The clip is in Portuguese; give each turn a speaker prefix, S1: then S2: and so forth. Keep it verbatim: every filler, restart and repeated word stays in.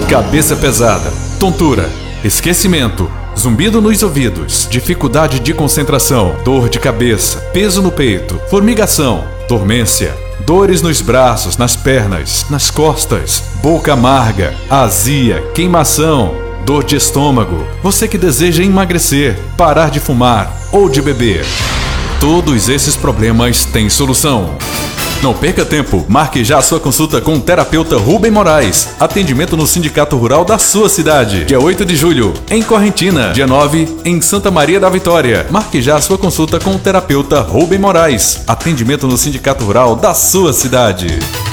S1: cabeça pesada, tontura, esquecimento, zumbido nos ouvidos, dificuldade de concentração, dor de cabeça, peso no peito, formigação, dormência, dores nos braços, nas pernas, nas costas, boca amarga, azia, queimação, dor de estômago, você que deseja emagrecer, parar de fumar ou de beber. Todos esses problemas têm solução. Não perca tempo, marque já a sua consulta com o terapeuta Rubem Moraes. Atendimento no Sindicato Rural da sua cidade. Dia oito de julho, em Correntina. Dia nove, em Santa Maria da Vitória. Marque já a sua consulta com o terapeuta Rubem Moraes. Atendimento no Sindicato Rural da sua cidade.